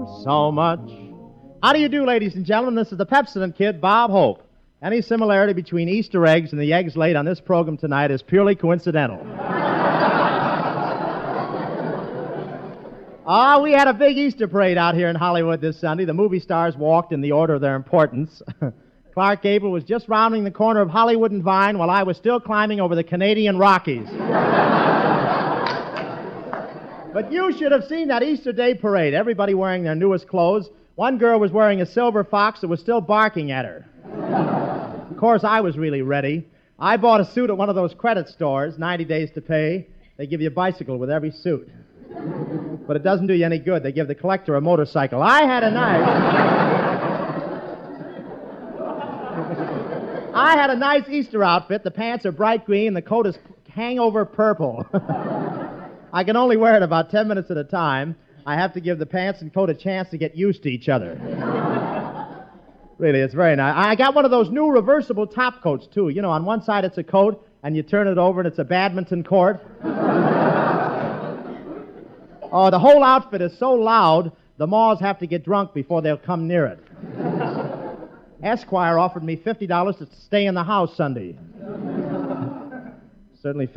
So much. How do you do, ladies and gentlemen? This is the Pepsodent Kid, Bob Hope. Any similarity between Easter eggs and the eggs laid on this program tonight is purely coincidental. We had a big Easter parade out here in Hollywood this Sunday. The movie stars walked in the order of their importance. Clark Gable was just rounding the corner of Hollywood and Vine while I was still climbing over the Canadian Rockies. But you should have seen that Easter Day parade. Everybody wearing their newest clothes. One girl was wearing a silver fox that was still barking at her. Of course, I was really ready. I bought a suit at one of those credit stores, 90 days to pay. They give you a bicycle with every suit. But it doesn't do you any good. They give the collector a motorcycle. I had a nice Easter outfit. The pants are bright green, the coat is hangover purple. I can only wear it about 10 minutes at a time. I have to give the pants and coat a chance to get used to each other. Really, it's very nice. I got one of those new reversible top coats, too. You know, on one side it's a coat, and you turn it over and it's a badminton court. Oh, the whole outfit is so loud, the Maws have to get drunk before they'll come near it. Esquire offered me $50 to stay in the house Sunday. Certainly